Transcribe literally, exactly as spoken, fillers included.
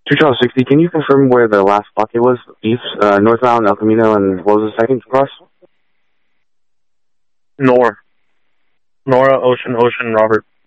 two Charles sixty, can you confirm where the last blockade was? East, uh, northbound, El Camino, and what was the second cross? Nor. Nora, Ocean, Ocean, Robert.